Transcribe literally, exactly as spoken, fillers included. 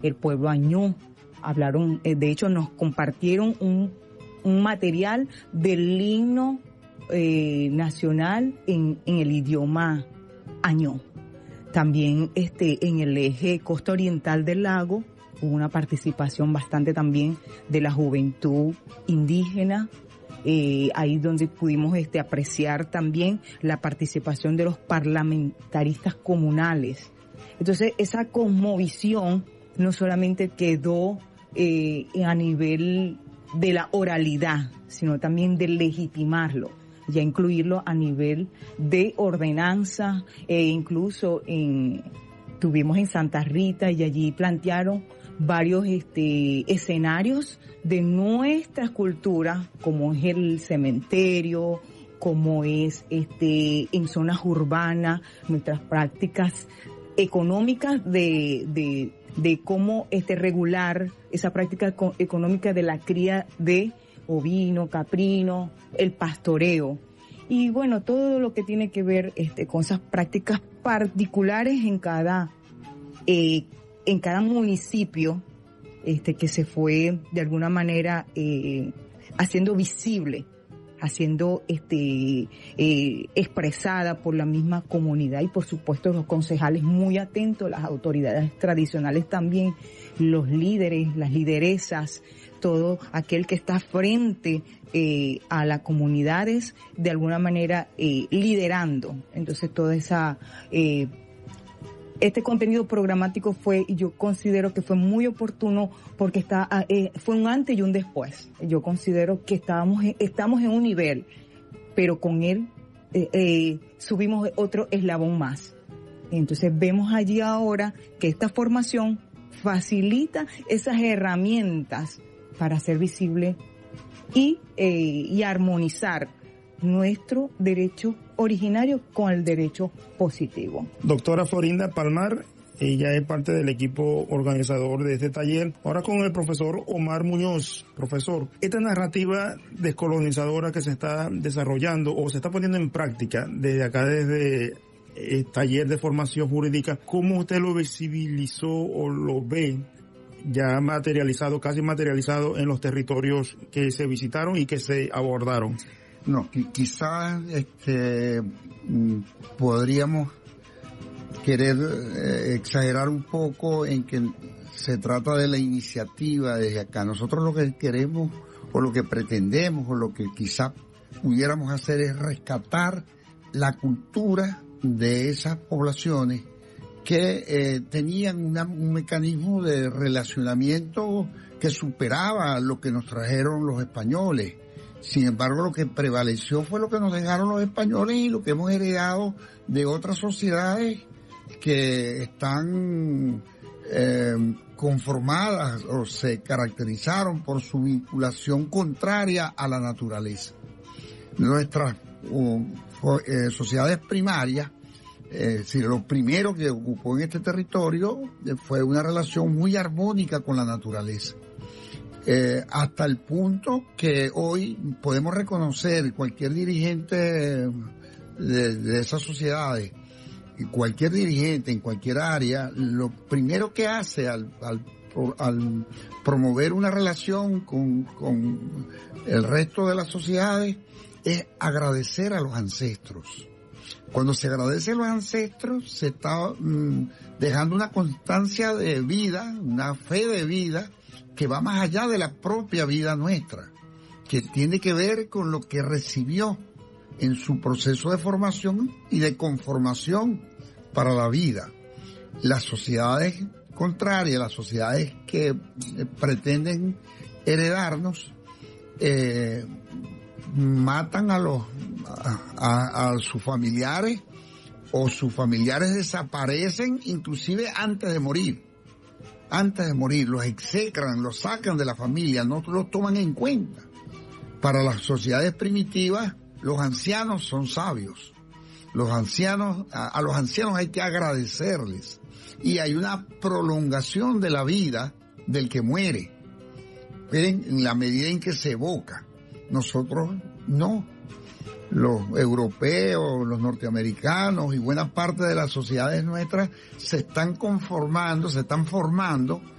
el pueblo añú. Hablaron, eh, de hecho nos compartieron un, un material del himno eh, nacional en, en el idioma añú. También este, en el eje costa oriental del lago hubo una participación bastante también de la juventud indígena, eh, ahí donde pudimos este, apreciar también la participación de los parlamentaristas comunales. Entonces esa cosmovisión no solamente quedó eh, a nivel de la oralidad, sino también de legitimarlo, ya incluirlo a nivel de ordenanza, e incluso en, tuvimos en Santa Rita y allí plantearon varios este, escenarios de nuestra cultura, como es el cementerio, como es este en zonas urbanas, nuestras prácticas económicas de, de, de cómo este regular esa práctica eco- económica de la cría de ovino, caprino, el pastoreo. Y bueno, todo lo que tiene que ver este, con esas prácticas particulares en cada, eh, en cada municipio, este, que se fue de alguna manera, eh, haciendo visible, haciendo, este, eh, expresada por la misma comunidad y por supuesto los concejales muy atentos, las autoridades tradicionales también, los líderes, las lideresas, todo aquel que está frente eh, a las comunidades, de alguna manera eh, liderando. Entonces toda esa, eh, este contenido programático fue, yo considero que fue muy oportuno porque está, eh, fue un antes y un después. Yo considero que estábamos, en, estamos en un nivel, pero con él eh, eh, subimos otro eslabón más. Entonces vemos allí ahora que esta formación facilita esas herramientas para hacer visible y, eh, y armonizar nuestro derecho originario con el derecho positivo. Doctora Florinda Palmar, ella es parte del equipo organizador de este taller. Ahora con el profesor Omar Muñoz. Profesor, esta narrativa descolonizadora que se está desarrollando o se está poniendo en práctica desde acá, desde el taller de formación jurídica, ¿cómo usted lo visibilizó o lo ve ya materializado, casi materializado en los territorios que se visitaron y que se abordaron? No, quizás este, podríamos querer eh, exagerar un poco en que se trata de la iniciativa desde acá. Nosotros lo que queremos o lo que pretendemos o lo que quizás pudiéramos hacer es rescatar la cultura de esas poblaciones que eh, tenían una, un mecanismo de relacionamiento que superaba lo que nos trajeron los españoles. Sin embargo, lo que prevaleció fue lo que nos dejaron los españoles y lo que hemos heredado de otras sociedades que están eh, conformadas o se caracterizaron por su vinculación contraria a la naturaleza. Nuestras uh, eh, sociedades primarias, Eh, si lo primero que ocupó en este territorio eh, fue una relación muy armónica con la naturaleza. Eh, hasta el punto que hoy podemos reconocer cualquier dirigente de, de esas sociedades, y cualquier dirigente en cualquier área, lo primero que hace al, al, al promover una relación con, con el resto de las sociedades es agradecer a los ancestros. Cuando se agradece a los ancestros, se está mmm, dejando una constancia de vida, una fe de vida, que va más allá de la propia vida nuestra, que tiene que ver con lo que recibió en su proceso de formación y de conformación para la vida. Las sociedades contrarias, las sociedades que eh, pretenden heredarnos, eh, matan a los a, a, a sus familiares, o sus familiares desaparecen inclusive antes de morir. Antes de morir, los execran, los sacan de la familia, no los toman en cuenta. Para las sociedades primitivas, los ancianos son sabios. Los ancianos, a, a los ancianos hay que agradecerles. Y hay una prolongación de la vida del que muere, en, en la medida en que se evoca. Nosotros no. Los europeos, los norteamericanos y buena parte de las sociedades nuestras se están conformando, se están formando